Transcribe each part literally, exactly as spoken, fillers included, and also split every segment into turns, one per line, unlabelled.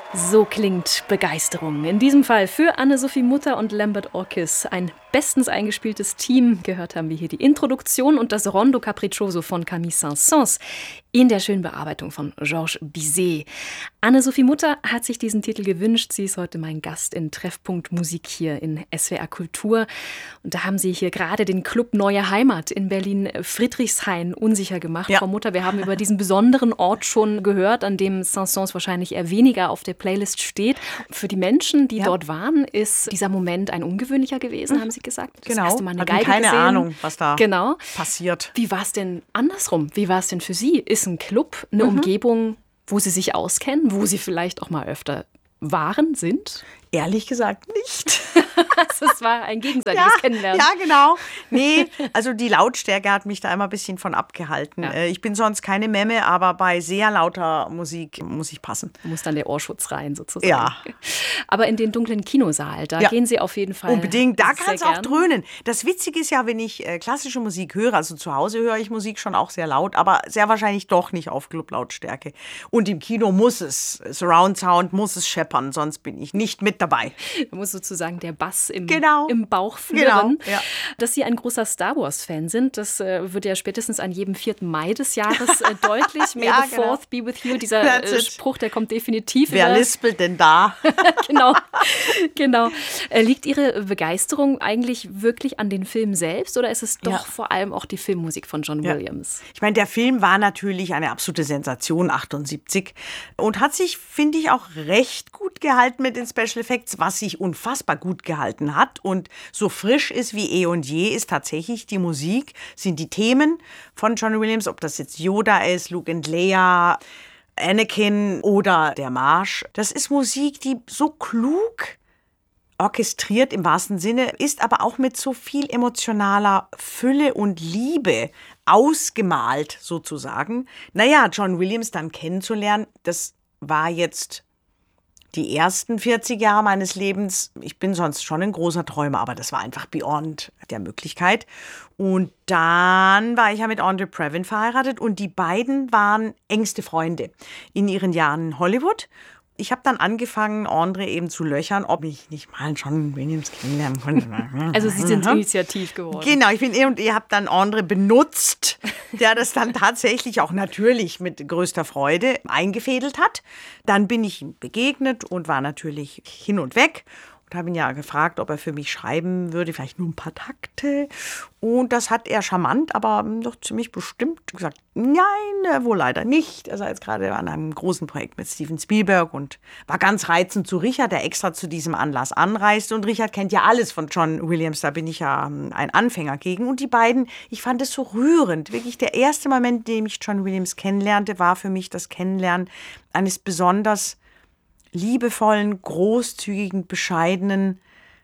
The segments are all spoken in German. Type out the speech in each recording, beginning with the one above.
So klingt Begeisterung. In diesem Fall für Anne-Sophie Mutter und Lambert Orkis. Ein bestens eingespieltes Team. Gehört haben wir hier die Introduktion und das Rondo Capriccioso von Camille Saint-Saëns in der schönen Bearbeitung von Georges Bizet. Anne-Sophie Mutter hat sich diesen Titel gewünscht. Sie ist heute mein Gast in Treffpunkt Musik hier in S W R Kultur. Und da haben Sie hier gerade den Club Neue Heimat in Berlin-Friedrichshain unsicher gemacht. Ja. Frau Mutter, wir haben über diesen besonderen Ort schon gehört, an dem Saint-Saëns wahrscheinlich eher weniger auf der Playlist steht. Für die Menschen, die ja. dort waren, ist dieser Moment ein ungewöhnlicher gewesen, haben Sie gesagt. Das
genau,
erste Mal eine
hatten
Geige
keine
gesehen.
Ahnung, was da
genau.
passiert.
Wie war es denn andersrum? Wie war es denn für Sie? Ist ein Club eine mhm. Umgebung, wo Sie sich auskennen, wo Sie vielleicht auch mal öfter waren, sind?
Ehrlich gesagt nicht.
Also es war ein gegenseitiges
ja,
Kennenlernen.
Ja, genau. Nee, also die Lautstärke hat mich da immer ein bisschen von abgehalten. Ja. Ich bin sonst keine Memme, aber bei sehr lauter Musik muss ich passen.
Da muss dann der Ohrschutz rein sozusagen.
Ja.
Aber in den dunklen Kinosaal, da ja. gehen Sie auf jeden Fall
unbedingt, da kann es auch dröhnen. Das Witzige ist ja, wenn ich äh, klassische Musik höre, also zu Hause höre ich Musik schon auch sehr laut, aber sehr wahrscheinlich doch nicht auf Clublautstärke. Und im Kino muss es, Surround Sound muss es scheppern, sonst bin ich nicht mit dabei.
Da muss sozusagen der Bass im,
genau.
im Bauch flirren.
Genau. Ja.
Dass Sie ein großer Star Wars-Fan sind, das äh, wird ja spätestens an jedem vierten Mai des Jahres äh, deutlich. May
ja,
the
genau.
fourth be with you. Dieser äh, Spruch, der kommt definitiv.
Wer lispelt denn da?
genau. genau. Äh, liegt Ihre Begeisterung eigentlich wirklich an den Film selbst oder ist es doch ja. vor allem auch die Filmmusik von John ja. Williams?
Ich meine, der Film war natürlich eine absolute Sensation, achtundsiebzig. Und hat sich, finde ich, auch recht gut gehalten mit den Special Effects, was sich unfassbar gut gehalten hat und so frisch ist wie eh und je, ist tatsächlich die Musik, sind die Themen von John Williams, ob das jetzt Yoda ist, Luke und Leia, Anakin oder der Marsch. Das ist Musik, die so klug orchestriert im wahrsten Sinne ist, aber auch mit so viel emotionaler Fülle und Liebe ausgemalt sozusagen. Naja, John Williams dann kennenzulernen, das war jetzt die ersten vierzig Jahre meines Lebens. Ich bin sonst schon ein großer Träumer, aber das war einfach beyond der Möglichkeit. Und dann war ich ja mit Andre Previn verheiratet und die beiden waren engste Freunde in ihren Jahren in Hollywood. Ich habe dann angefangen, Andre eben zu löchern, ob ich nicht mal John Williams kennenlernen konnte.
Also Sie sind initiativ geworden.
Genau, ich bin eh und ihr habt dann Andre benutzt, der das dann tatsächlich auch natürlich mit größter Freude eingefädelt hat. Dann bin ich ihm begegnet und war natürlich hin und weg. Und habe ihn ja gefragt, ob er für mich schreiben würde, vielleicht nur ein paar Takte. Und das hat er charmant, aber doch ziemlich bestimmt gesagt, nein, wohl leider nicht. Er sei jetzt gerade an einem großen Projekt mit Steven Spielberg und war ganz reizend zu Richard, der extra zu diesem Anlass anreiste. Und Richard kennt ja alles von John Williams, da bin ich ja ein Anfänger gegen. Und die beiden, ich fand es so rührend. Wirklich der erste Moment, in dem ich John Williams kennenlernte, war für mich das Kennenlernen eines besonders liebevollen, großzügigen, bescheidenen,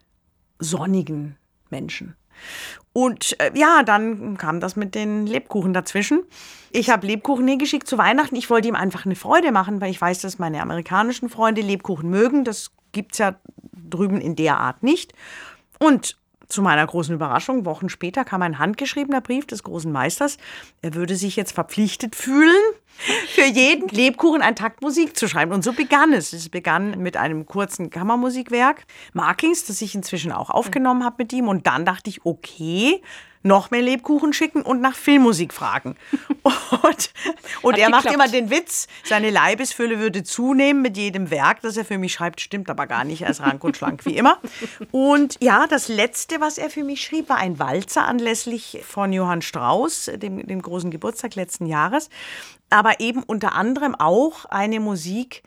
sonnigen Menschen. Und äh, ja, dann kam das mit den Lebkuchen dazwischen. Ich habe Lebkuchen hingeschickt zu Weihnachten. Ich wollte ihm einfach eine Freude machen, weil ich weiß, dass meine amerikanischen Freunde Lebkuchen mögen. Das gibt es ja drüben in der Art nicht. Und zu meiner großen Überraschung, Wochen später kam ein handgeschriebener Brief des großen Meisters. Er würde sich jetzt verpflichtet fühlen, für jeden Lebkuchen ein Takt Musik zu schreiben. Und so begann es. Es begann mit einem kurzen Kammermusikwerk, Markings, das ich inzwischen auch aufgenommen habe mit ihm. Und dann dachte ich, okay, noch mehr Lebkuchen schicken und nach Filmmusik fragen. Und, und er macht immer den Witz, seine Leibesfülle würde zunehmen mit jedem Werk, das er für mich schreibt. Stimmt aber gar nicht, er ist rank und schlank wie immer. Und ja, das Letzte, was er für mich schrieb, war ein Walzer anlässlich von Johann Strauss, dem, dem großen Geburtstag letzten Jahres. Aber eben unter anderem auch eine Musik,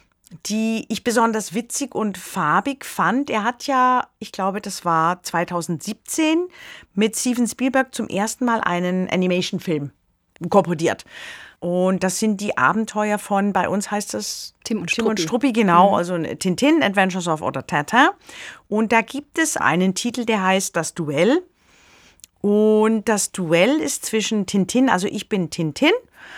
die ich besonders witzig und farbig fand. Er hat ja, ich glaube, das war zweitausendsiebzehn, mit Steven Spielberg zum ersten Mal einen Animation-Film komponiert. Und das sind die Abenteuer von, bei uns heißt das
Tim und
Tim
Struppi.
und Struppi, genau, also Tintin, Adventures of oder Tintin. Und da gibt es einen Titel, der heißt Das Duell. Und das Duell ist zwischen Tintin, also ich bin Tintin,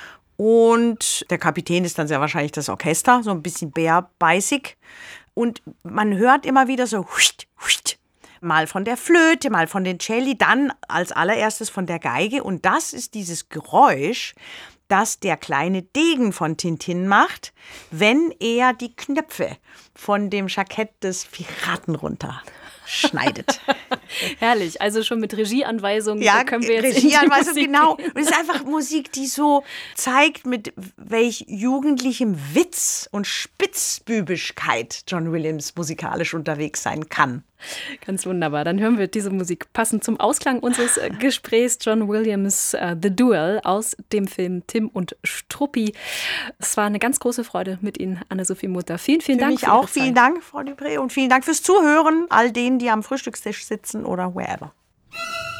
und der Kapitän ist dann sehr wahrscheinlich das Orchester, so ein bisschen bärbeißig. Und man hört immer wieder so, huicht, huicht, mal von der Flöte, mal von den Celli, dann als allererstes von der Geige. Und das ist dieses Geräusch, dass der kleine Degen von Tintin macht, wenn er die Knöpfe von dem Jackett des Piraten runterschneidet.
Herrlich, also schon mit Regieanweisungen.
Ja,
da können wir jetzt
Regieanweisung,
in die Musik
genau.
gehen.
Und es ist einfach Musik, die so zeigt, mit welch jugendlichem Witz und Spitzbübischkeit John Williams musikalisch unterwegs sein kann.
Ganz wunderbar. Dann hören wir diese Musik passend zum Ausklang unseres äh, Gesprächs. John Williams, uh, The Duel aus dem Film Tim und Struppi. Es war eine ganz große Freude mit Ihnen, Anne-Sophie Mutter. Vielen, vielen
Für
Dank.
mich
für Ihre
auch. Vielen
Zeit.
Dank, Frau Dupré. Und vielen Dank fürs Zuhören, all denen, die am Frühstückstisch sitzen oder wherever.